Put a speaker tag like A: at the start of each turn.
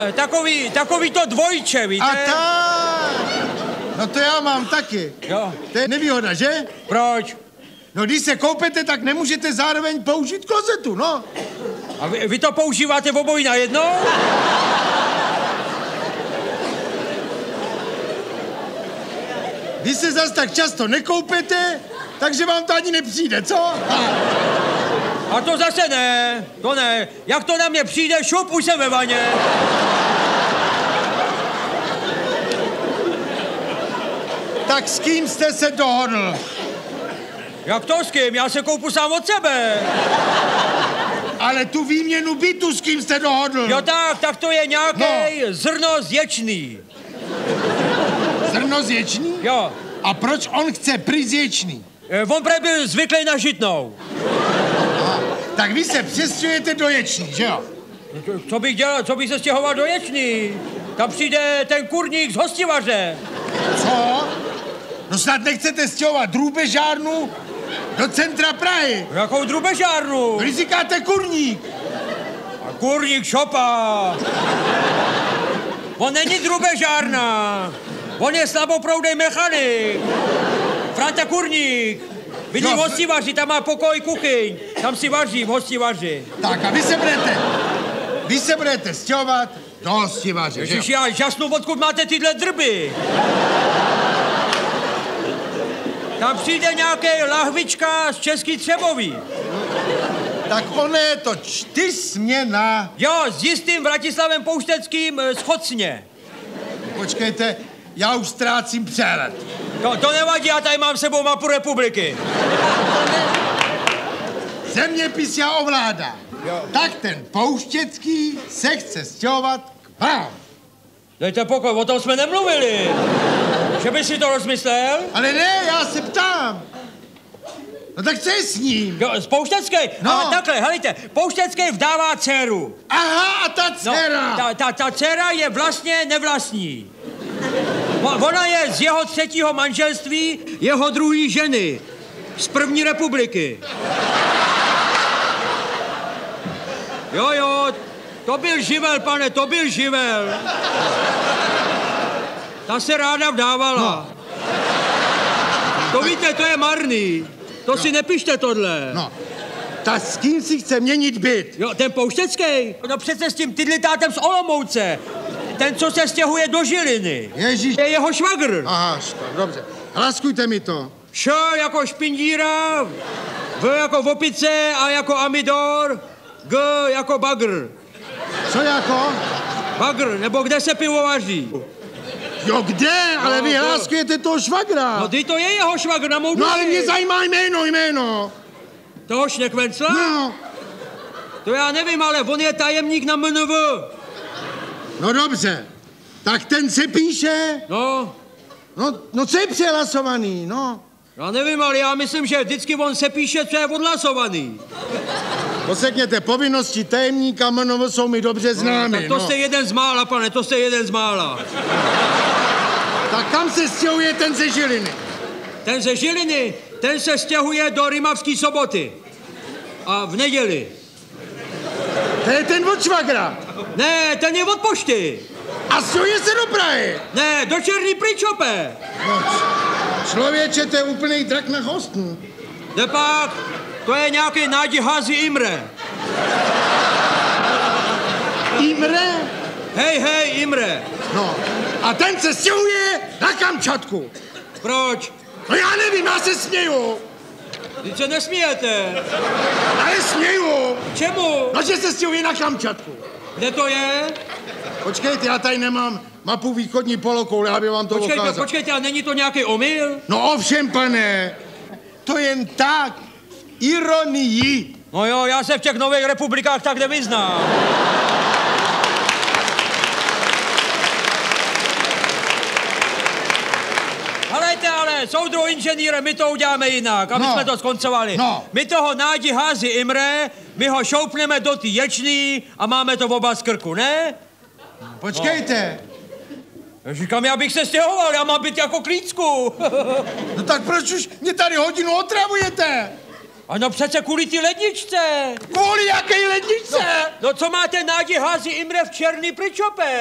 A: Takový to dvojče, víte?
B: A tak! No to já mám taky.
A: Jo.
B: To je nevýhoda, že?
A: Proč?
B: No když se koupete, tak nemůžete zároveň použít klozetu, no.
A: A vy to používáte obojí najednou?
B: Vy se zas tak často nekoupete, takže vám to ani nepřijde, co?
A: A to zase ne, to ne. Jak to na mě přijde, šup, už jsem ve vaně.
B: Tak s kým jste se dohodl?
A: Jak to s kým? Já se koupu sám od sebe.
B: Ale tu výměnu bytu s kým jste dohodl?
A: Jo tak to je nějaký zrno zječný.
B: Zrno zječný?
A: Jo.
B: A proč on chce pryč zječný?
A: On prý byl zvyklý na žitnou.
B: Tak vy se přestěhujete do Ječný, že jo?
A: Co bych dělal, co bych se stěhoval do Ječný? Tam přijde ten kurník z hostivaře.
B: Co? No snad nechcete stěhovat drůbežárnu do centra Prahy.
A: Jakou drůbežárnu?
B: Vy říkáte kurník.
A: A kurník šopa. On není drůbežárna. On je slaboproudej mechanik. Franta Kurník. Bydlí v hostivaři, tam má pokoj, kuchyň. Tam si vaří v hostivaři.
B: Tak a vy se budete stěhovat do hostivaře,
A: Ježiš, já žasnu, odkud máte tyhle drby. Tam přijde nějaký lahvička z Český Třebový.
B: Tak ono je to 4směna.
A: Jo, s jistým Vratislavem Poušteckým z Chocně.
B: Počkejte, já už ztrácím přehled.
A: To nevadí, já tady mám s sebou mapu republiky.
B: Zeměpis já ovládám. Tak ten Pouštěcký se chce stěhovat k vám.
A: Dejte pokoj, o tom jsme nemluvili. Že by si to rozmyslel?
B: Ale ne, já se ptám. No tak co je s ním?
A: Jo, z Pouštecký?
B: No.
A: Ale takhle, helejte, Pouštecký vdává dceru.
B: Aha, a ta dcera.
A: No, ta dcera je vlastně nevlastní. Ona je z jeho třetího manželství, jeho druhý ženy. Z první republiky. Jo, to byl živel, pane, to byl živel. Ta se ráda vdávala.
B: No.
A: To víte, to je marný. To si nepište tohle.
B: No, ta s kým si chce měnit byt?
A: Jo, ten Pouštecký? No přece s tím tydlitátem z Olomouce. Ten, co se stěhuje do Žiliny.
B: Ježíš.
A: Je jeho švagr.
B: Aha, dobře. Hlaskujte mi to.
A: Š jako špindíra, V jako opice, A jako amidor, G jako bagr.
B: Co jako?
A: Bagr, nebo kde se pivo vaří.
B: Jo, kde? Ale
A: No,
B: vy hláskujete toho švagra.
A: No, ty to je jeho švagr na mou
B: No, ale mě zajímá jméno.
A: Toho Šnekvencla?
B: No.
A: To já nevím, ale on je tajemník na MNV.
B: No dobře. Tak ten se píše. No co je přehlasovaný, no?
A: Já nevím, ale já myslím, že vždycky on se píše, co je odhlasovaný.
B: Posekněte, povinnosti tajemníka MNV jsou mi dobře známy.
A: Tak to jste jeden z mála, pane, to jste jeden z mála.
B: Tak kam se stěhuje ten ze Žiliny?
A: Ten ze Žiliny, ten se stěhuje do Rimavský Soboty. A v neděli.
B: To je ten od švagra.
A: Ne, ten je od pošty.
B: A stěhuje se do Prahy.
A: Ne, do Černý Pričope.
B: No, člověče, to je úplnej drak na chostnu.
A: Nepak, to je nějaký Nádi Házi Imre.
B: Imre?
A: Hej, Imre.
B: No, a ten se stěhuje na Kamčatku.
A: Proč?
B: No já nevím, já se směju.
A: Vy se nesmějete.
B: Ale směju.
A: Čemu?
B: No, že se stěhuje na Kamčatku.
A: Kde to je?
B: Počkejte, já tady nemám mapu východní polokoule, aby vám to ukázal.
A: Počkejte, a není to nějaký omyl?
B: No ovšem, pane, to jen tak, ironii.
A: No jo, já se v těch nových republikách tak nevyznám. Helejte, ale soudruh inženýre, my to uděláme jinak, aby jsme to skoncovali.
B: No.
A: My toho Nádi Házi Imre, my ho šoupneme do té Ječný a máme to oba z krku, ne?
B: Počkejte.
A: Říkám, já bych se stěhoval, já mám být jako Klícku.
B: No tak proč už mě tady hodinu otravujete?
A: Ano, přece kvůli ty ledničce.
B: Kvůli jaké ledničce?
A: No co máte Nádi Házi Imre v černý pričope?